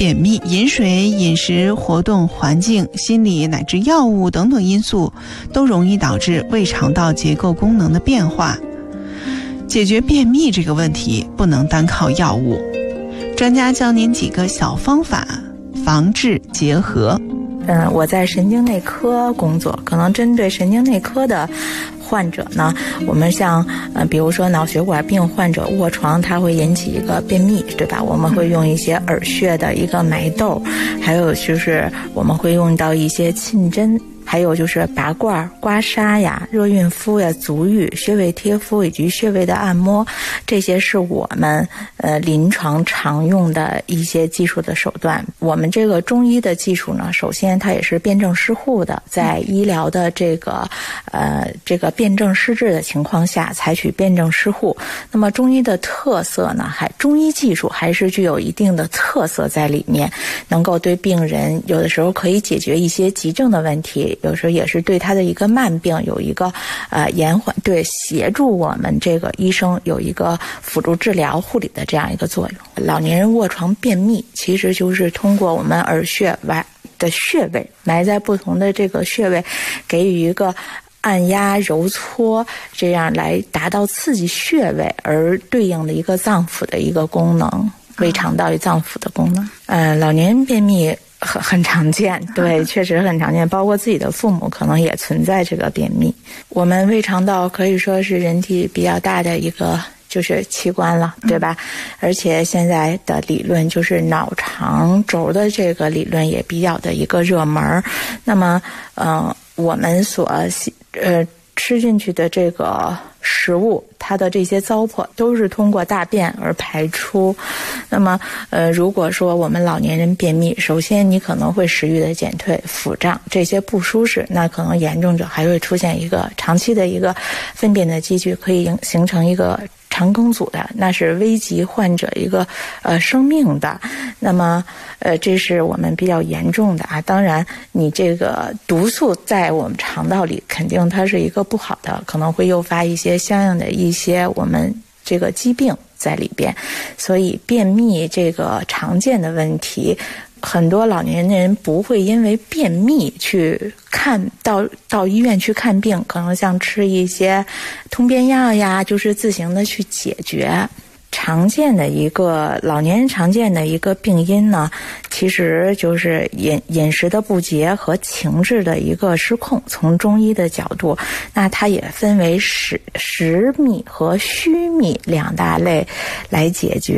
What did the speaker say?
便秘。饮水、饮食、活动环境、心理乃至药物等等因素都容易导致胃肠道结构功能的变化。解决便秘这个问题不能单靠药物，专家教您几个小方法，防治结核。 我在神经内科工作，可能针对神经内科的患者呢，我们像比如说脑血管病患者卧床，它会引起一个便秘，对吧？我们会用一些耳穴的一个埋窦，还有就是我们会用到一些沁针，还有就是拔罐、刮痧呀、热孕敷呀、足浴、穴位贴敷以及穴位的按摩，这些是我们临床常用的一些技术的手段。我们这个中医的技术呢，首先它也是辩证施护的，在医疗的这个辩证施治的情况下采取辩证施护。那么中医的特色呢，中医技术还是具有一定的特色在里面，能够对病人有的时候可以解决一些急症的问题，有时候也是对他的一个慢病有一个延缓，对协助我们这个医生有一个辅助治疗护理的这样一个作用。老年人卧床便秘，其实就是通过我们耳穴的穴位埋在不同的这个穴位，给予一个按压揉搓，这样来达到刺激穴位而对应的一个脏腑的一个功能，胃肠道与脏腑的功能。老年人便秘很常见，对，确实很常见，包括自己的父母可能也存在这个便秘。我们胃肠道可以说是人体比较大的一个就是器官了，对吧？而且现在的理论就是脑肠轴的这个理论也比较的一个热门。那么我们所吃进去的这个食物，它的这些糟粕都是通过大便而排出。那么如果说我们老年人便秘，首先你可能会食欲的减退、腹胀，这些不舒适，那可能严重者还会出现一个长期的一个粪便的积聚，可以形成一个肠梗阻的，那是危及患者一个生命的。那么这是我们比较严重的啊。当然你这个毒素在我们肠道里肯定它是一个不好的，可能会诱发一些相应的一些我们这个疾病在里边。所以便秘这个常见的问题，很多老年人不会因为便秘去到医院去看病，可能像吃一些通便药呀，就是自行的去解决。常见的一个老年人常见的一个病因呢，其实就是饮食的不节和情志的一个失控。从中医的角度，那它也分为实秘和虚秘两大类来解决。